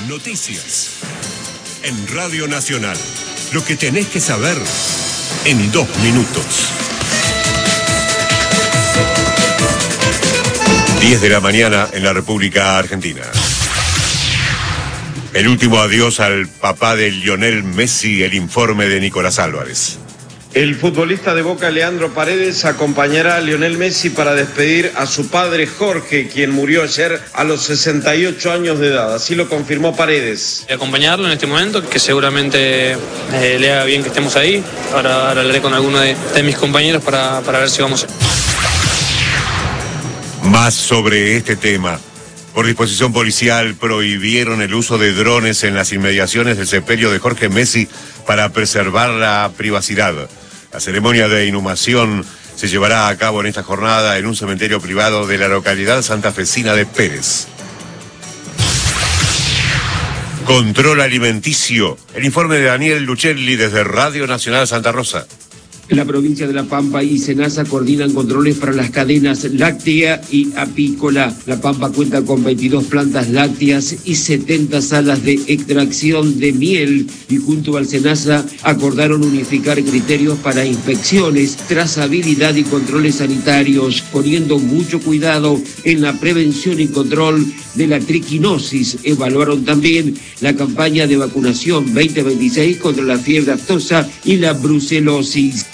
Noticias. En Radio Nacional. Lo que tenés que saber en 2 minutos. 10 de la mañana en la República Argentina. El último adiós al papá de Lionel Messi, el informe de Nicolás Álvarez. El futbolista de Boca, Leandro Paredes, acompañará a Lionel Messi para despedir a su padre Jorge, quien murió ayer a los 68 años de edad. Así lo confirmó Paredes. Acompañarlo en este momento, que seguramente le haga bien que estemos ahí. Ahora hablaré con alguno de mis compañeros para ver si vamos. Más sobre este tema. Por disposición policial prohibieron el uso de drones en las inmediaciones del sepelio de Jorge Messi para preservar la privacidad. La ceremonia de inhumación se llevará a cabo en esta jornada en un cementerio privado de la localidad santafesina de Pérez. Control alimenticio. El informe de Daniel Luchelli desde Radio Nacional Santa Rosa. En la provincia de La Pampa y Senasa coordinan controles para las cadenas láctea y apícola. La Pampa cuenta con 22 plantas lácteas y 70 salas de extracción de miel y junto al Senasa acordaron unificar criterios para inspecciones, trazabilidad y controles sanitarios, poniendo mucho cuidado en la prevención y control de la triquinosis. Evaluaron también la campaña de vacunación 2026 contra la fiebre aftosa y la brucelosis.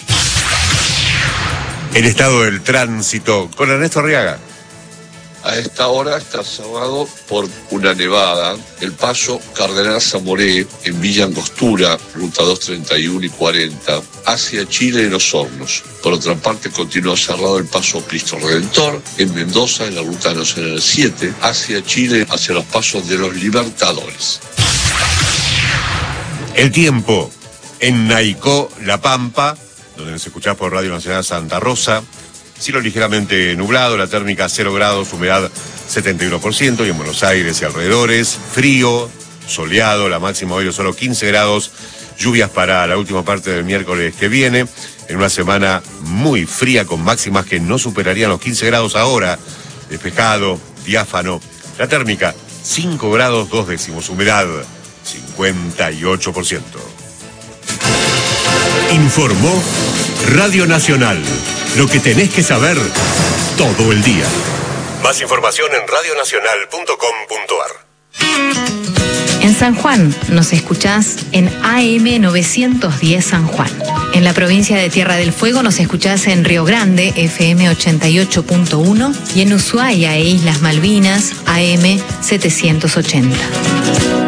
El estado del tránsito con Ernesto Arriaga. A esta hora está cerrado por una nevada el paso Cardenal Zamoré en Villa Angostura, ruta 231 y 40, hacia Chile y Los Hornos. Por otra parte, continúa cerrado el paso Cristo Redentor en Mendoza, en la ruta nacional 7, hacia Chile, hacia los pasos de los Libertadores. El tiempo en Naicó, La Pampa, donde nos escuchás por Radio Nacional Santa Rosa. Cielo ligeramente nublado, la térmica 0 grados, humedad 71%, y en Buenos Aires y alrededores, frío, soleado, la máxima hoy solo 15 grados, lluvias para la última parte del miércoles que viene, en una semana muy fría con máximas que no superarían los 15 grados ahora, despejado, diáfano, la térmica 5 grados 2 décimos, humedad 58%. Informó Radio Nacional. Lo que tenés que saber todo el día. Más información en radionacional.com.ar. En San Juan nos escuchás en AM 910 San Juan. En la provincia de Tierra del Fuego nos escuchás en Río Grande, FM 88.1, y en Ushuaia e Islas Malvinas, AM 780.